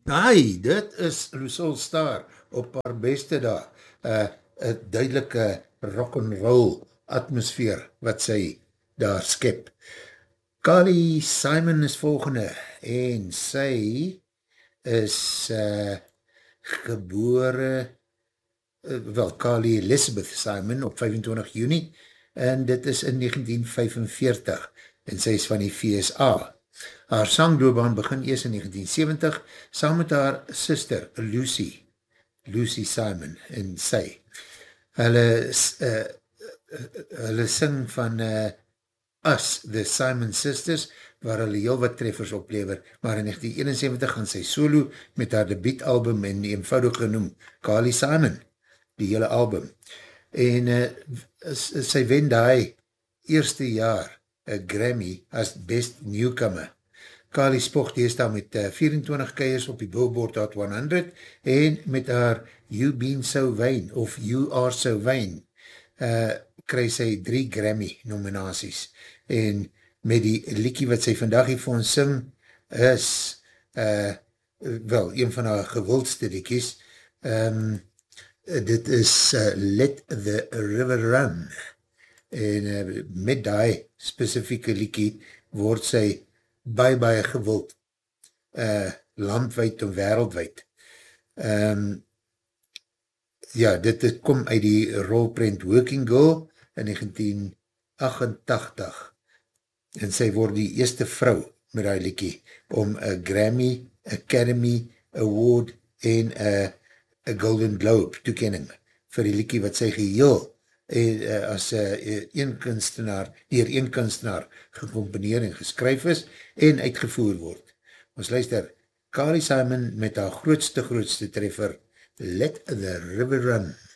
Ai, dit is Lucille Star op haar beste daar. Een duidelike rock'n'roll atmosfeer wat sy daar skep. Carly Simon is volgende en sy is gebore, Carly Elizabeth Simon op 25 juni en dit is in 1945 en sy is van die VSA. Haar sangloopbaan begin eers in 1970 saam met haar sister Lucy Simon en sy. Hulle sing van Us, the Simon Sisters, waar hulle heel wat treffers oplever, maar in 1971 gaan sy solo met haar debietalbum en eenvoudig genoem Carly Simon, die hele album. En sy wen die eerste jaar Grammy as Best Newcomer. Carly spog deesdae met 24 keiers op die Billboard Hot 100 en met haar You Been So Vain of You Are So Vain kry sy 3 Grammy nominaties en met die liedjie wat sy vandag hier vir ons sing is een van haar gewildste liedjies. Dit is Let the River Run en met die spesifieke liedjie word sy baie gewild landwyd en wereldwyd. Dit kom uit die rolprent Working Girl in 1988 en sy word die eerste vrou met die liedjie om een Grammy, Academy Award en een Golden Globe toekenning vir die liedjie wat sy geheel as een kunstenaar gecomponeer en geskryf is en uitgevoer word. Ons luister Carly Simon met haar grootste treffer Let the River Run.